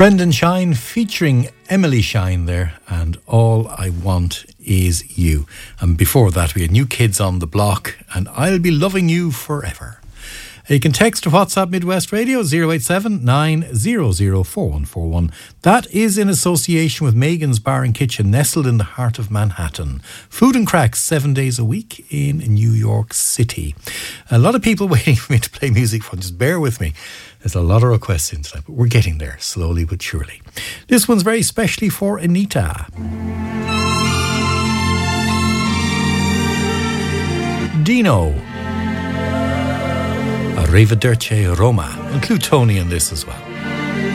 Brendan Shine featuring Emily Shine there, and All I Want Is You. And before that we had New Kids on the Block and I'll Be Loving You Forever. You can text or WhatsApp Midwest Radio 087 900 4141. That is in association with Megan's Bar and Kitchen, nestled in the heart of Manhattan. Food and cracks 7 days a week in New York City. A lot of people waiting for me to play music for. Just bear with me. There's a lot of requests in tonight, but we're getting there slowly but surely. This one's very specially for Anita. Dino. Arrivederci Roma. Include Tony in this as well.